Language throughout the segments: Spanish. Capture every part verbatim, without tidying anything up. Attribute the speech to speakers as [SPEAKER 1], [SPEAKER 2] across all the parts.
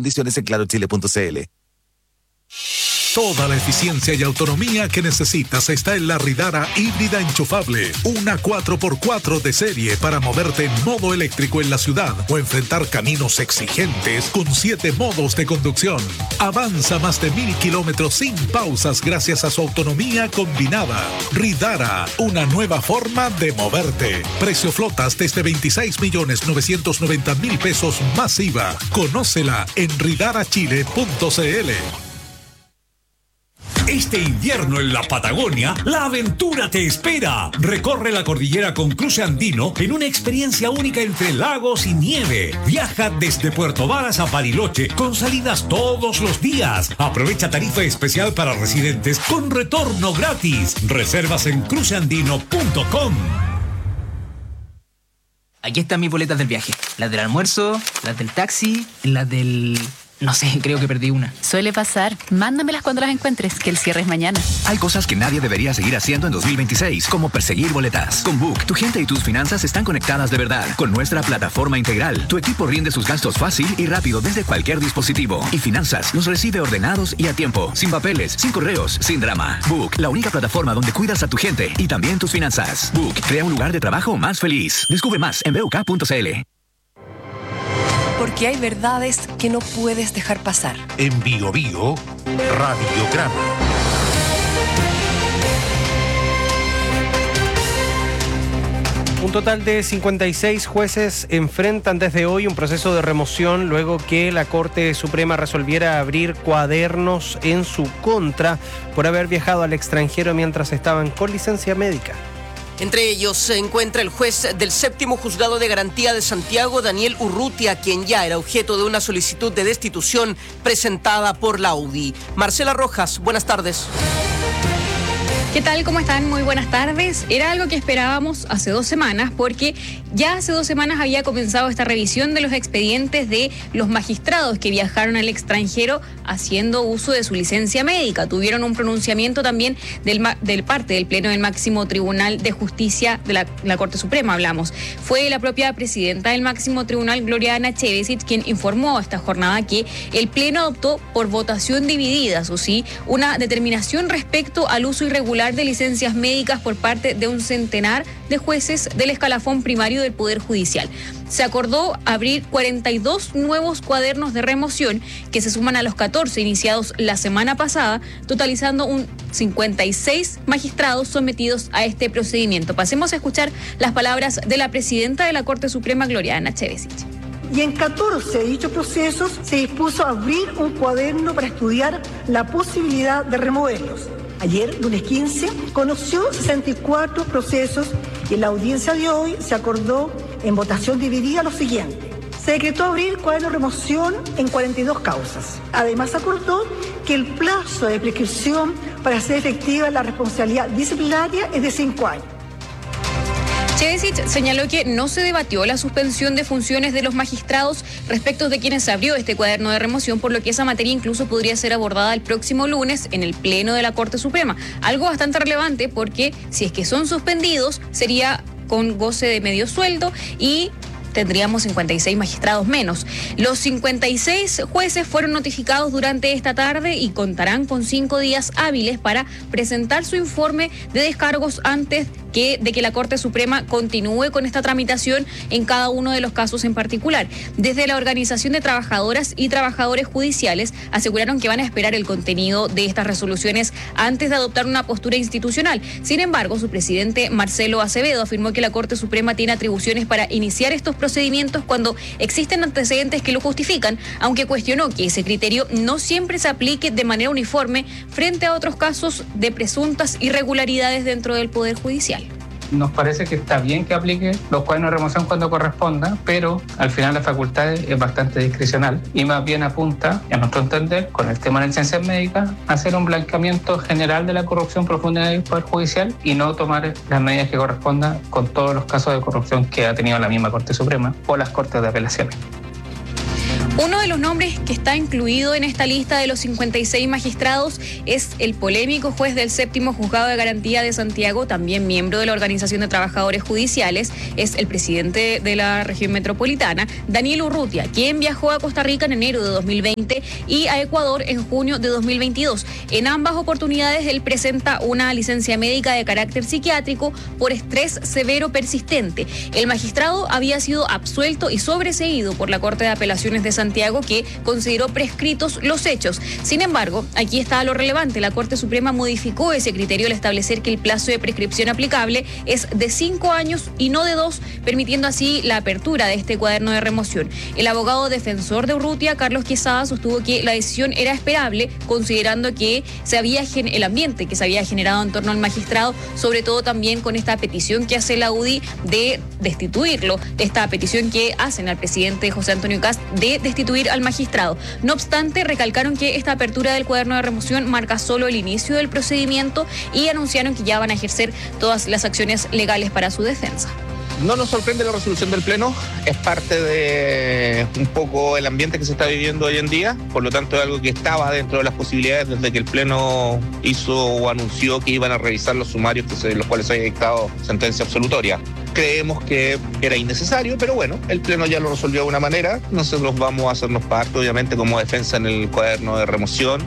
[SPEAKER 1] condiciones en claro chile punto c l.
[SPEAKER 2] Toda la eficiencia y autonomía que necesitas está en la Ridara híbrida enchufable. Una cuatro por cuatro de serie para moverte en modo eléctrico en la ciudad o enfrentar caminos exigentes con siete modos de conducción. Avanza más de mil kilómetros sin pausas gracias a su autonomía combinada. Ridara, una nueva forma de moverte. Precio flotas desde veintiséis millones novecientos noventa mil pesos más I V A. Conócela en ridara chile punto c l.
[SPEAKER 3] Este invierno en la Patagonia, la aventura te espera. Recorre la cordillera con cruce andino en una experiencia única entre lagos y nieve. Viaja desde Puerto Varas a Bariloche con salidas todos los días. Aprovecha tarifa especial para residentes con retorno gratis. Reservas en cruce andino punto com.
[SPEAKER 4] Aquí están mis boletas del viaje. Las del almuerzo, las del taxi, las del... No sé, creo que perdí una.
[SPEAKER 5] Suele pasar. Mándamelas cuando las encuentres, que el cierre es mañana.
[SPEAKER 6] Hay cosas que nadie debería seguir haciendo en dos mil veintiséis, como perseguir boletas. Con Book, tu gente y tus finanzas están conectadas de verdad. Con nuestra plataforma integral, tu equipo rinde sus gastos fácil y rápido desde cualquier dispositivo. Y Finanzas los recibe ordenados y a tiempo, sin papeles, sin correos, sin drama. Book, la única plataforma donde cuidas a tu gente y también tus finanzas. Book, crea un lugar de trabajo más feliz. Descubre más en b u k punto c l.
[SPEAKER 7] Porque hay verdades que no puedes dejar pasar.
[SPEAKER 8] En Bio Bio, Radiograma.
[SPEAKER 9] Un total de cincuenta y seis jueces enfrentan desde hoy un proceso de remoción luego que la Corte Suprema resolviera abrir cuadernos en su contra por haber viajado al extranjero mientras estaban con licencia médica.
[SPEAKER 10] Entre ellos se encuentra el juez del séptimo juzgado de garantía de Santiago, Daniel Urrutia, quien ya era objeto de una solicitud de destitución presentada por la U D I. Marcela Rojas, buenas tardes.
[SPEAKER 11] ¿Qué tal? ¿Cómo están? Muy buenas tardes. Era algo que esperábamos hace dos semanas porque ya hace dos semanas había comenzado esta revisión de los expedientes de los magistrados que viajaron al extranjero haciendo uso de su licencia médica. Tuvieron un pronunciamiento también del, del parte del Pleno del Máximo Tribunal de Justicia de la, la Corte Suprema, hablamos. Fue la propia presidenta del Máximo Tribunal, Gloriana Chevesic, quien informó esta jornada que el Pleno adoptó por votación dividida, eso sí, una determinación respecto al uso irregular de licencias médicas por parte de un centenar de jueces del escalafón primario del Poder Judicial. Se acordó abrir cuarenta y dos nuevos cuadernos de remoción que se suman a los catorce iniciados la semana pasada, totalizando un cincuenta y seis magistrados sometidos a este procedimiento. Pasemos a escuchar las palabras de la presidenta de la Corte Suprema, Gloriana Chevesic.
[SPEAKER 12] Y en catorce de dichos procesos se dispuso a abrir un cuaderno para estudiar la posibilidad de removerlos. Ayer, lunes quince, conoció sesenta y cuatro procesos y en la audiencia de hoy se acordó en votación dividida lo siguiente. Se decretó abrir cuaderno de remoción en cuarenta y dos causas. Además, acordó que el plazo de prescripción para hacer efectiva la responsabilidad disciplinaria es de cinco años.
[SPEAKER 11] Chevesic señaló que no se debatió la suspensión de funciones de los magistrados respecto de quienes se abrió este cuaderno de remoción, por lo que esa materia incluso podría ser abordada el próximo lunes en el Pleno de la Corte Suprema. Algo bastante relevante porque si es que son suspendidos sería con goce de medio sueldo y tendríamos cincuenta y seis magistrados menos. Los cincuenta y seis jueces fueron notificados durante esta tarde y contarán con cinco días hábiles para presentar su informe de descargos antes que, de que la Corte Suprema continúe con esta tramitación en cada uno de los casos en particular. Desde la Organización de Trabajadoras y Trabajadores Judiciales aseguraron que van a esperar el contenido de estas resoluciones antes de adoptar una postura institucional. Sin embargo, su presidente Marcelo Acevedo afirmó que la Corte Suprema tiene atribuciones para iniciar estos procedimientos cuando existen antecedentes que lo justifican, aunque cuestionó que ese criterio no siempre se aplique de manera uniforme frente a otros casos de presuntas irregularidades dentro del Poder Judicial.
[SPEAKER 13] Nos parece que está bien que aplique los cuadernos de remoción cuando corresponda, pero al final la facultad es bastante discrecional y más bien apunta, a nuestro entender, con el tema de licencias médicas, a hacer un blanqueamiento general de la corrupción profunda del Poder Judicial y no tomar las medidas que correspondan con todos los casos de corrupción que ha tenido la misma Corte Suprema o las Cortes de Apelaciones.
[SPEAKER 11] Uno de los nombres que está incluido en esta lista de los cincuenta y seis magistrados es el polémico juez del séptimo Juzgado de Garantía de Santiago, también miembro de la Organización de Trabajadores Judiciales, es el presidente de la región metropolitana, Daniel Urrutia, quien viajó a Costa Rica en enero de dos mil veinte y a Ecuador en junio de dos mil veintidós. En ambas oportunidades él presenta una licencia médica de carácter psiquiátrico por estrés severo persistente. El magistrado había sido absuelto y sobreseído por la Corte de Apelaciones de Santiago, Santiago, que consideró prescritos los hechos. Sin embargo, aquí está lo relevante. La Corte Suprema modificó ese criterio al establecer que el plazo de prescripción aplicable es de cinco años y no de dos, permitiendo así la apertura de este cuaderno de remoción. El abogado defensor de Urrutia, Carlos Quesada, sostuvo que la decisión era esperable, considerando que se había el ambiente que se había generado en torno al magistrado, sobre todo también con esta petición que hace la U D I de destituirlo, esta petición que hacen al presidente José Antonio Kast de destituir al magistrado. No obstante, recalcaron que esta apertura del cuaderno de remoción marca solo el inicio del procedimiento y anunciaron que ya van a ejercer todas las acciones legales para su defensa.
[SPEAKER 14] No nos sorprende la resolución del Pleno, es parte de un poco el ambiente que se está viviendo hoy en día, por lo tanto es algo que estaba dentro de las posibilidades desde que el Pleno hizo o anunció que iban a revisar los sumarios que se, los cuales se había dictado sentencia absolutoria. Creemos que era innecesario, pero bueno, el Pleno ya lo resolvió de una manera, nosotros vamos a hacernos parte, obviamente, como defensa en el cuaderno de remoción.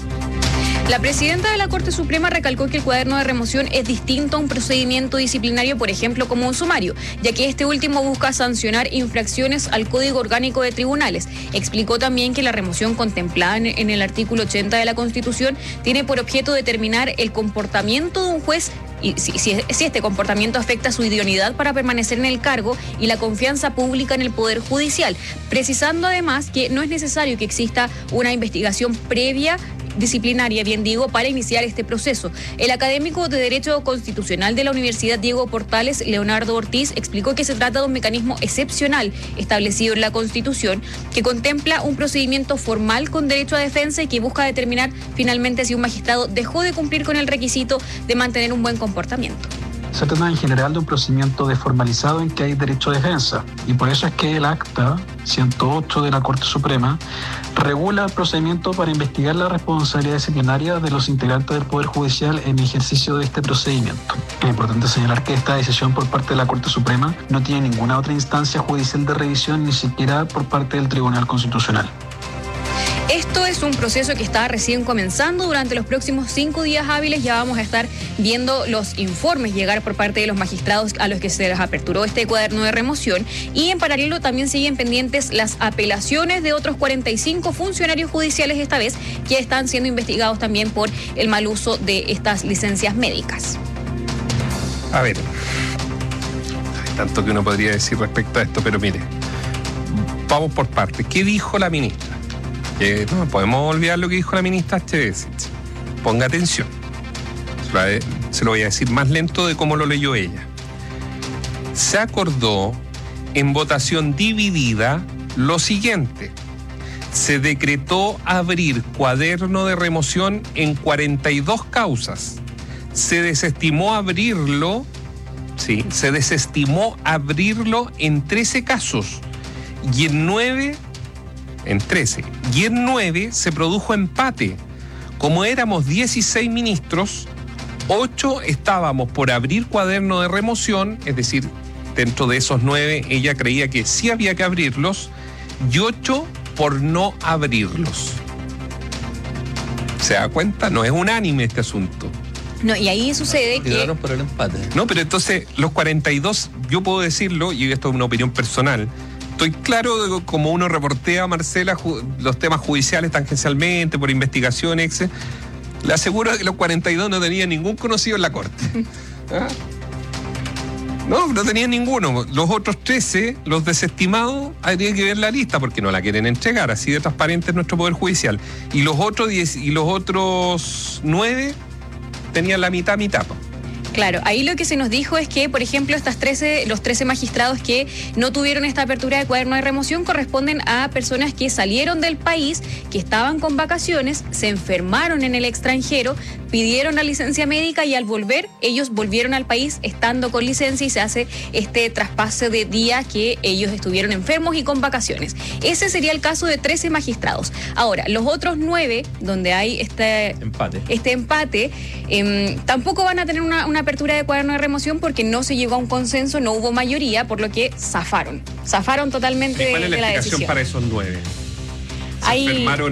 [SPEAKER 11] La presidenta de la Corte Suprema recalcó que el cuaderno de remoción es distinto a un procedimiento disciplinario, por ejemplo, como un sumario, ya que este último busca sancionar infracciones al Código Orgánico de Tribunales. Explicó también que la remoción contemplada en, en el artículo ochenta de la Constitución tiene por objeto determinar el comportamiento de un juez y si, si, si este comportamiento afecta su idoneidad para permanecer en el cargo y la confianza pública en el Poder Judicial, precisando además que no es necesario que exista una investigación previa disciplinaria, bien digo, para iniciar este proceso. El académico de Derecho Constitucional de la Universidad Diego Portales, Leonardo Ortiz, explicó que se trata de un mecanismo excepcional establecido en la Constitución que contempla un procedimiento formal con derecho a defensa y que busca determinar finalmente si un magistrado dejó de cumplir con el requisito de mantener un buen comportamiento.
[SPEAKER 15] Se trata en general de un procedimiento desformalizado en que hay derecho a defensa, y por eso es que el acta ciento ocho de la Corte Suprema regula el procedimiento para investigar la responsabilidad disciplinaria de los integrantes del Poder Judicial en ejercicio de este procedimiento. Es importante señalar que esta decisión por parte de la Corte Suprema no tiene ninguna otra instancia judicial de revisión, ni siquiera por parte del Tribunal Constitucional.
[SPEAKER 11] Esto es un proceso que está recién comenzando. Durante los próximos cinco días hábiles ya vamos a estar viendo los informes llegar por parte de los magistrados a los que se les aperturó este cuaderno de remoción, y en paralelo también siguen pendientes las apelaciones de otros cuarenta y cinco funcionarios judiciales, esta vez que están siendo investigados también por el mal uso de estas licencias médicas.
[SPEAKER 16] A ver, hay tanto que uno podría decir respecto a esto, pero mire, vamos por partes. ¿Qué dijo la ministra? Que no podemos olvidar lo que dijo la ministra Echevesich. Ponga atención. Se lo voy a decir más lento de cómo lo leyó ella. Se acordó en votación dividida lo siguiente. Se decretó abrir cuaderno de remoción en cuarenta y dos causas. Se desestimó abrirlo, sí, se desestimó abrirlo en trece casos y en nueve en trece, y en nueve se produjo empate. Como éramos dieciséis ministros, ocho estábamos por abrir cuaderno de remoción, es decir, dentro de esos nueve ella creía que sí había que abrirlos, y ocho por no abrirlos. ¿Se da cuenta? No es unánime este asunto.
[SPEAKER 11] No, y ahí sucede que...
[SPEAKER 17] Quedaron por el empate.
[SPEAKER 16] No, pero entonces los cuarenta y dos, yo puedo decirlo, y esto es una opinión personal, estoy claro de cómo uno reportea, Marcela, ju- los temas judiciales tangencialmente, por investigaciones, etcétera. Le aseguro que los cuarenta y dos no tenían ningún conocido en la Corte. ¿Ah? No, no tenían ninguno. Los otros trece, los desestimados, habría que ver la lista porque no la quieren entregar. Así de transparente es nuestro Poder Judicial. Y los otros diez, y los otros nueve tenían la mitad, mitad.
[SPEAKER 11] Claro, ahí lo que se nos dijo es que, por ejemplo, estas trece, los trece magistrados que no tuvieron esta apertura de cuaderno de remoción corresponden a personas que salieron del país, que estaban con vacaciones, se enfermaron en el extranjero, pidieron la licencia médica y al volver, ellos volvieron al país estando con licencia y se hace este traspase de día que ellos estuvieron enfermos y con vacaciones. Ese sería el caso de trece magistrados. Ahora, los otros nueve, donde hay este
[SPEAKER 9] empate,
[SPEAKER 11] este empate eh, tampoco van a tener una, una apertura de cuaderno de remoción porque no se llegó a un consenso, no hubo mayoría, por lo que zafaron. Zafaron totalmente de,
[SPEAKER 16] ¿Cuál es la
[SPEAKER 11] de la
[SPEAKER 16] explicación
[SPEAKER 11] decisión.
[SPEAKER 16] para esos nueve? Se
[SPEAKER 11] Hay...
[SPEAKER 16] enfermaron